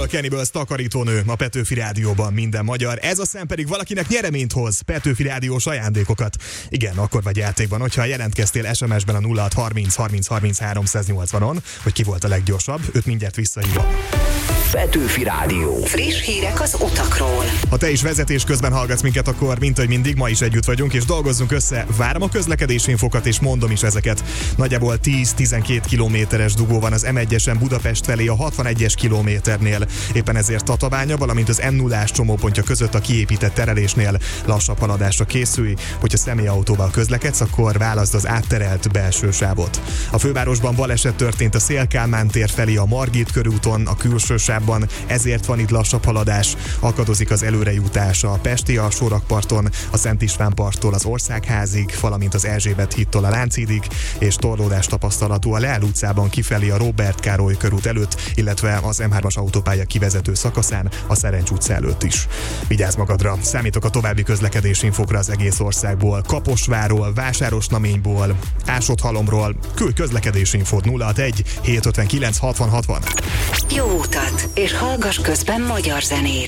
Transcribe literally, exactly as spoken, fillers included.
Cannibal, Cannibals takarítónő a Petőfi Rádióban, minden magyar. Ez a szem pedig valakinek nyereményt hoz, Petőfi Rádiós ajándékokat. Igen, akkor vagy játékban, hogyha jelentkeztél es em es-ben a nulla hat harminc harminc harminc háromszáznyolcvanon, hogy ki volt a leggyorsabb, őt mindjárt visszahívom. Petőfi Rádió. Friss hírek az utakról. Ha te is vezetés közben hallgatsz minket, akkor mint hogy mindig, ma is együtt vagyunk, és dolgozzunk össze. Várom a közlekedési infokat, és mondom is ezeket. Nagyjából tíz-tizenkét kilométeres dugó van az em egyesen Budapest felé a hatvanegyes kilométernél. Éppen ezért Tatabánya, valamint az em nullás csomópontja között a kiépített terelésnél lassabb haladásra készülj. Hogyha személyautóval közlekedsz, akkor válaszd az átterelt belső sávot. A fővárosban baleset történt a Széll-Kálmán tér felé a Margit körúton, a külső sávban, ezért van itt lassabb haladás. Akadozik az előrejutás a Pesti alsórakparton, a Szent István parttól az Országházig, valamint az Erzsébet hídtól a Lánchídig, és torlódás tapasztalható a Leál utcában kifelé a Róbert Károly körút előtt, illetve az em hármas autópálya kivezető szakaszán a Szerencs utca előtt is. Vigyázz magadra, számítok a további közlekedési infokra az egész országból, Kaposvárról, Vásárosnaményból, Ásotthalomról. Küldj közlekedési infót nulla hatvanegy hét ötvenkilenc hatvan hatvan. Jó utat, és hallgass közben magyar zenét.